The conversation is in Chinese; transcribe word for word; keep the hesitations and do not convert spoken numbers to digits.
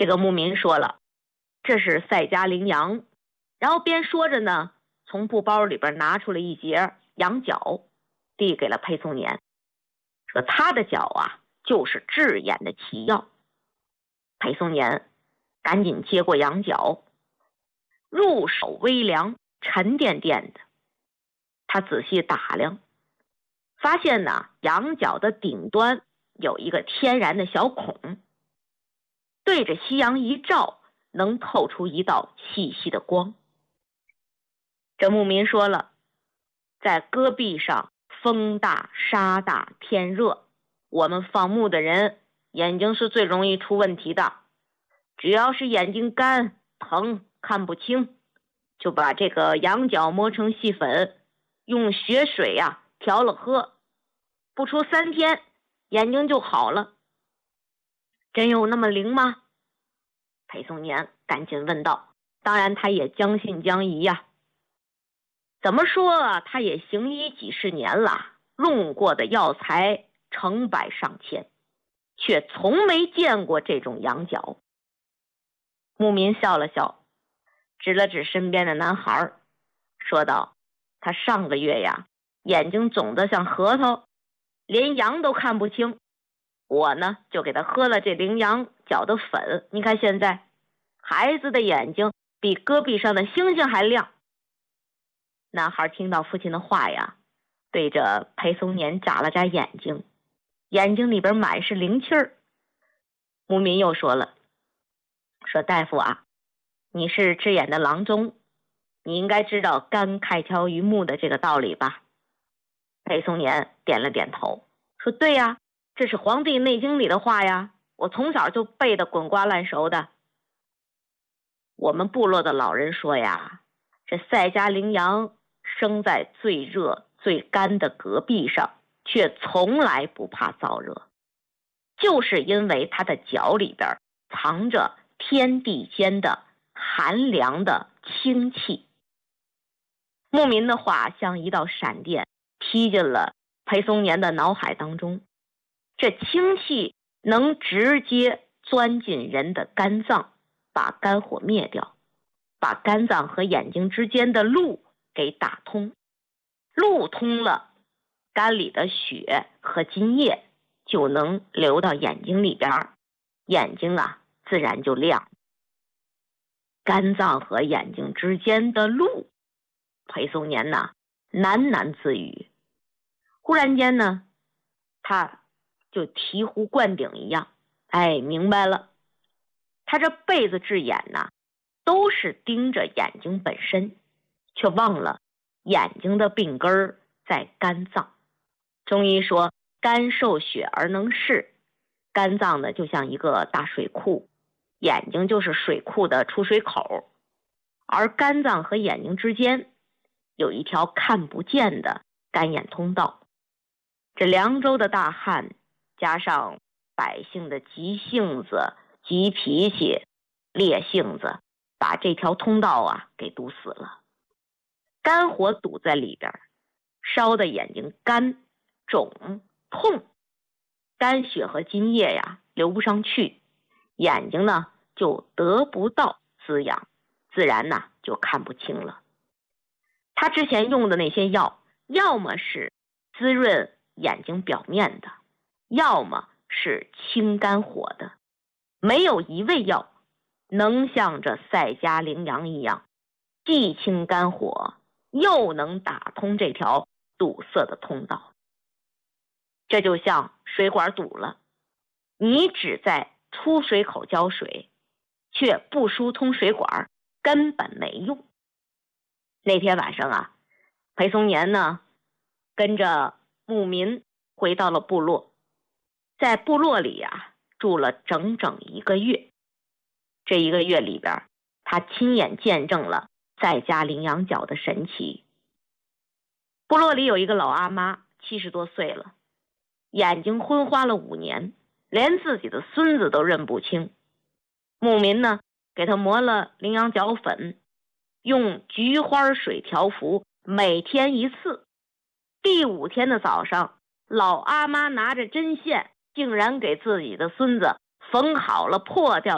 这个牧民说了，这是赛家羚羊，然后边说着呢，从布包里边拿出了一截羊角，递给了裴松年，说他的脚啊就是治眼的奇药。裴松年赶紧接过羊角，入手微凉，沉甸甸的。他仔细打量，发现呢，羊角的顶端有一个天然的小孔，对着夕阳一照，能透出一道细细的光。这牧民说了，在戈壁上风大沙大天热，我们放牧的人眼睛是最容易出问题的，只要是眼睛干疼看不清，就把这个羊角磨成细粉，用血水呀、啊、调了喝，不出三天眼睛就好了。真有那么灵吗？裴松年赶紧问道。当然他也将信将疑呀、啊。怎么说啊，他也行医几十年了，用过的药材成百上千，却从没见过这种羊角。牧民笑了笑，指了指身边的男孩，说道，他上个月呀，眼睛肿得像核桃，连羊都看不清，我呢就给他喝了这羚羊角的粉，你看现在孩子的眼睛比戈壁上的星星还亮。男孩听到父亲的话呀，对着裴松年眨了眨眼睛，眼睛里边满是灵气儿。牧民又说了，说大夫啊，你是治眼的郎中，你应该知道肝开条于目的这个道理吧？裴松年点了点头，说对呀，这是《黄帝内经》里的话呀，我从小就背得滚瓜烂熟的。我们部落的老人说呀，这赛家羚羊生在最热最干的戈壁上，却从来不怕燥热，就是因为它的脚里边藏着天地间的寒凉的清气。牧民的话像一道闪电踢进了裴松年的脑海当中，这清气能直接钻进人的肝脏，把肝火灭掉，把肝脏和眼睛之间的路给打通，路通了，肝里的血和津液就能流到眼睛里边，眼睛啊自然就亮。肝脏和眼睛之间的路，裴松年呐喃喃自语。忽然间呢，他就醍醐灌顶一样，哎，明白了，他这辈子治眼呐都是盯着眼睛本身，却忘了眼睛的病根儿在肝脏。中医说肝受血而能视，肝脏呢就像一个大水库，眼睛就是水库的出水口，而肝脏和眼睛之间有一条看不见的肝眼通道。这凉州的大旱加上百姓的急性子、急脾气、烈性子，把这条通道啊给堵死了，肝火堵在里边，烧的眼睛干肿痛，肝血和津液呀流不上去，眼睛呢就得不到滋养，自然呢就看不清了。他之前用的那些药，要么是滋润眼睛表面的，要么是清肝火的，没有一味药能像这赛家羚羊一样，既清肝火，又能打通这条堵塞的通道。这就像水管堵了，你只在出水口浇水，却不疏通水管，根本没用。那天晚上啊，裴松年呢跟着牧民回到了部落，在部落里啊住了整整一个月。这一个月里边，他亲眼见证了在家羚羊角的神奇。部落里有一个老阿妈，七十多岁了，眼睛昏花了五年，连自己的孙子都认不清。牧民呢给他磨了羚羊角粉，用菊花水调服，每天一次。第五天的早上，老阿妈拿着针线，竟然给自己的孙子缝好了破掉